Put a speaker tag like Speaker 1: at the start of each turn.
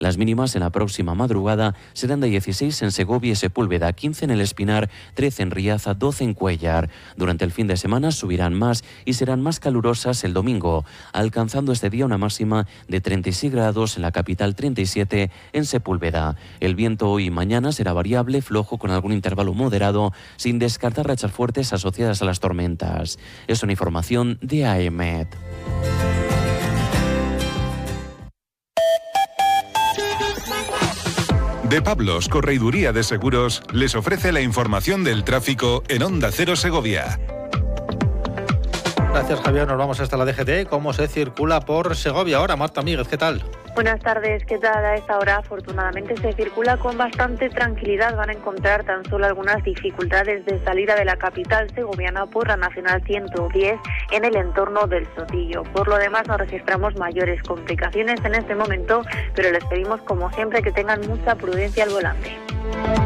Speaker 1: Las mínimas en la próxima madrugada serán de 16 en Segovia y Sepúlveda, 15 en El Espinar, 13 en Riaza, 12 en Cuéllar. Durante el fin de semana subirán más y serán más calurosas el domingo, alcanzando este día una máxima de 36 grados en la capital, 37 en Sepúlveda. El viento hoy y mañana será variable, flojo con algún intervalo moderado, sin descartar rachas fuertes asociadas a las tormentas. Es una información de AEMET.
Speaker 2: De Pablos, Correiduría de Seguros, les ofrece la información del tráfico en Onda Cero Segovia.
Speaker 3: Gracias, Javier. Nos vamos hasta la DGT. ¿Cómo se circula por Segovia ahora? Marta Míguez, ¿qué tal?
Speaker 4: Buenas tardes, ¿qué tal? A esta hora afortunadamente se circula con bastante tranquilidad. Van a encontrar tan solo algunas dificultades de salida de la capital segoviana por la Nacional 110 en el entorno del Sotillo. Por lo demás no registramos mayores complicaciones en este momento, pero les pedimos como siempre que tengan mucha prudencia al volante.